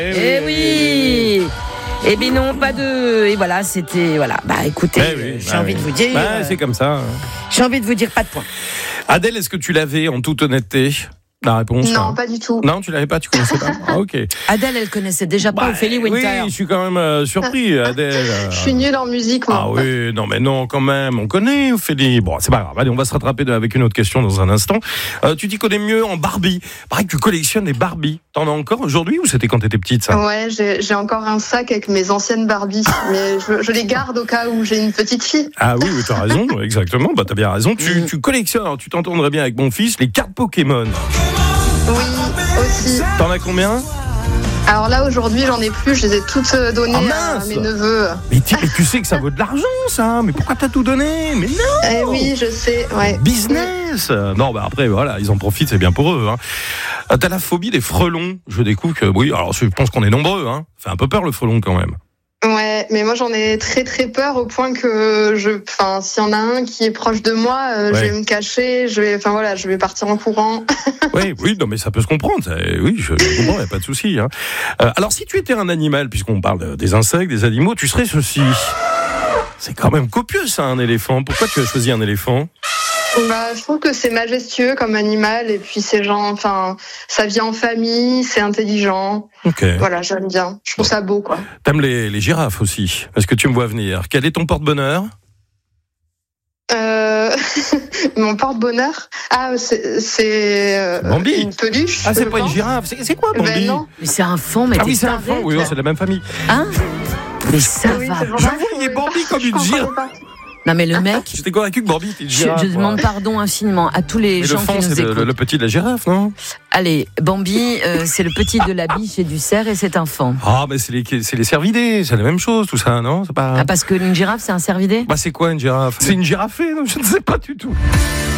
Eh oui. Eh bien non, pas de... Et voilà, c'était... Voilà. Bah écoutez, j'ai envie de vous dire... c'est comme ça. J'ai envie de vous dire pas de point. Adèle, est-ce que tu l'avais en toute honnêteté ? La réponse ? Non, pas du tout. Non, tu l'avais pas, tu connaissais pas. Ah, ok. Adèle, elle connaissait déjà pas Ophélie Winter. Oui, je suis quand même surpris, Adèle. Je suis nulle en musique, moi. Ah oui, non, mais non, quand même, on connaît Ophélie. Bon, c'est pas grave. Allez, on va se rattraper avec une autre question dans un instant. Tu t'y connais mieux en Barbie. Pareil que tu collectionnes des Barbie. T'en as encore aujourd'hui ou c'était quand t'étais petite, ça ? Ouais, j'ai encore un sac avec mes anciennes Barbie, mais je les garde au cas où j'ai une petite fille. Ah oui, tu as raison, exactement. Bah, t'as bien raison. Tu collectionnes, alors, tu t'entendrais bien avec mon fils, les cartes Pokémon. Oui, aussi. T'en as combien ? Alors là, aujourd'hui, j'en ai plus. Je les ai toutes données à mes neveux. Mais tu sais que ça vaut de l'argent, ça. Mais pourquoi t'as tout donné ? Mais non ! Eh oui, je sais. Ouais. Business. Non, bah après, voilà, ils en profitent, c'est bien pour eux. Hein. T'as la phobie des frelons. Je découvre que, oui, alors je pense qu'on est nombreux. Hein. Ça fait un peu peur, le frelon, quand même. Ouais, mais moi j'en ai très très peur au point que s'il y en a un qui est proche de moi, je vais me cacher, je vais partir en courant. Oui, non mais ça peut se comprendre. Oui, je comprends, y a pas de souci. Hein. Alors si tu étais un animal, puisqu'on parle des insectes, des animaux, tu serais ceci. C'est quand même copieux ça, un éléphant. Pourquoi tu as choisi un éléphant ? Je trouve que c'est majestueux comme animal et puis ça vit en famille, c'est intelligent. Okay. Voilà, j'aime bien. Je trouve ça beau, quoi. T'aimes les girafes aussi ? Est-ce que tu me vois venir ? Quel est ton porte-bonheur ? Mon porte-bonheur ? Ah, c'est Bambi. une peluche. Ah, c'est pas une girafe. C'est quoi, Bambi ? Non. Mais c'est un fond, mais oui, c'est un fond. Oui, c'est la même famille. Hein ? Mais ça va. Je voyais Bambi comme une girafe. Non mais le mec, j'étais convaincu que Bambi était une girafe. Je demande pardon infiniment à tous les gens qui nous écoutent. Le petit de la girafe, non ? Allez, Bambi, c'est le petit de la biche et du cerf et c'est un faon. Ah, mais c'est les cervidés, c'est la même chose, tout ça, non ? C'est pas... Ah, parce qu'une girafe, c'est un cervidé ? Bah, c'est quoi une girafe ? C'est une girafée, non ? Je ne sais pas du tout.